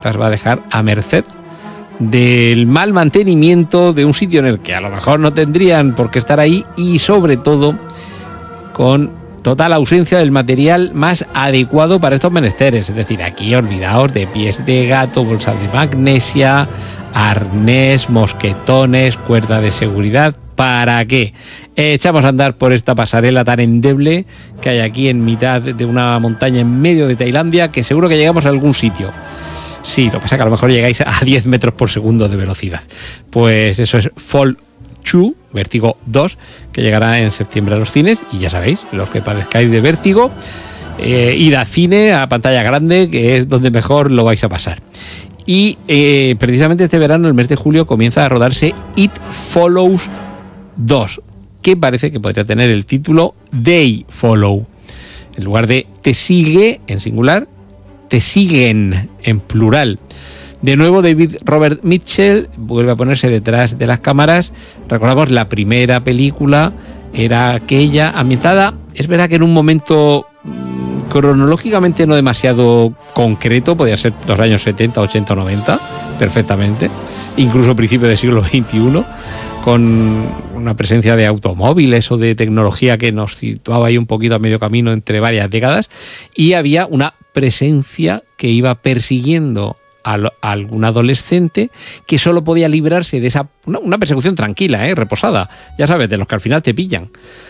las va a dejar a merced del mal mantenimiento de un sitio en el que a lo mejor no tendrían por qué estar ahí y sobre todo con total ausencia del material más adecuado para estos menesteres. Es decir, aquí olvidaos de pies de gato, bolsas de magnesia, arnés, mosquetones, cuerda de seguridad. ¿Para qué? Echamos a andar por esta pasarela tan endeble que hay aquí en mitad de una montaña en medio de Tailandia, que seguro que llegamos a algún sitio. Sí, lo que pasa es que a lo mejor llegáis a 10 metros por segundo de velocidad. Pues eso es Fall 2, Vértigo 2, que llegará en septiembre a los cines. Y ya sabéis, los que padezcáis de vértigo, id a cine, a pantalla grande, que es donde mejor lo vais a pasar. Y precisamente este verano, el mes de julio, comienza a rodarse It Follows 2, que parece que podría tener el título They Follow. En lugar de te sigue en singular, te siguen en plural. De nuevo, David Robert Mitchell vuelve a ponerse detrás de las cámaras. Recordamos, la primera película era aquella ambientada, es verdad que en un momento cronológicamente no demasiado concreto, podía ser los años 70, 80 o 90, perfectamente, incluso principios del siglo XXI, con una presencia de automóviles o de tecnología que nos situaba ahí un poquito a medio camino entre varias décadas, y había una presencia que iba persiguiendo a algún adolescente que solo podía librarse de esa una persecución tranquila, reposada, ya sabes, de los que al final te pillan,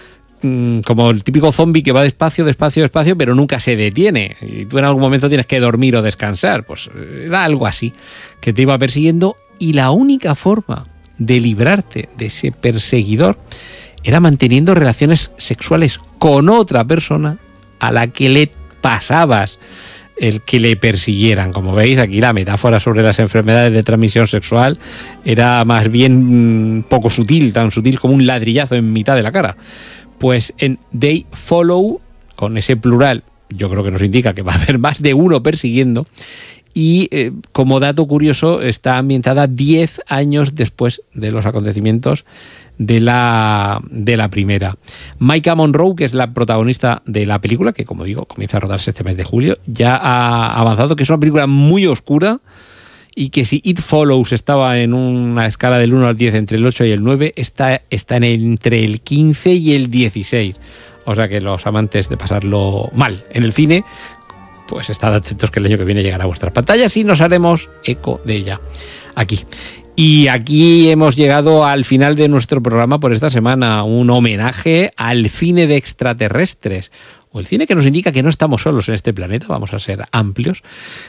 como el típico zombie que va despacio, despacio, despacio, pero nunca se detiene y tú en algún momento tienes que dormir o descansar. Pues era algo así, que te iba persiguiendo, y la única forma de librarte de ese perseguidor era manteniendo relaciones sexuales con otra persona a la que le pasabas el que le persiguieran. Como veis, aquí la metáfora sobre las enfermedades de transmisión sexual era más bien poco sutil, tan sutil como un ladrillazo en mitad de la cara. Pues en They Follow, con ese plural, yo creo que nos indica que va a haber más de uno persiguiendo. Y como dato curioso, está ambientada 10 años después de los acontecimientos de la primera. Maika Monroe, que es la protagonista de la película, que como digo, comienza a rodarse este mes de julio, ya ha avanzado que es una película muy oscura y que si It Follows estaba en una escala del 1 al 10 entre el 8 y el 9, está entre el 15 y el 16. O sea que los amantes de pasarlo mal en el cine, pues estad atentos que el año que viene llegará a vuestras pantallas y nos haremos eco de ella aquí. Y aquí hemos llegado al final de nuestro programa por esta semana, un homenaje al cine de extraterrestres, o el cine que nos indica que no estamos solos en este planeta, vamos a ser amplios,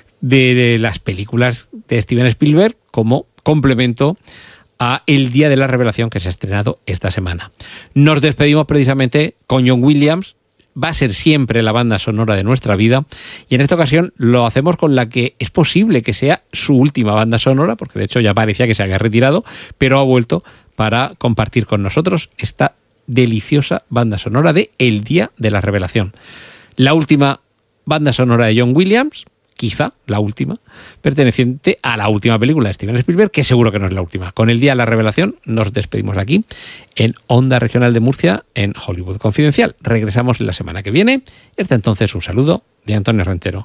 de las películas de Steven Spielberg como complemento a El Día de la Revelación, que se ha estrenado esta semana. Nos despedimos precisamente con John Williams. Va a ser siempre la banda sonora de nuestra vida, y en esta ocasión lo hacemos con la que es posible que sea su última banda sonora, porque de hecho ya parecía que se había retirado, pero ha vuelto para compartir con nosotros esta deliciosa banda sonora de El Día de la Revelación. La última banda sonora de John Williams, quizá la última, perteneciente a la última película de Steven Spielberg, que seguro que no es la última. Con El Día de la Revelación nos despedimos aquí en Onda Regional de Murcia, en Hollywood Confidencial. Regresamos la semana que viene. Hasta entonces, un saludo de Antonio Rentero.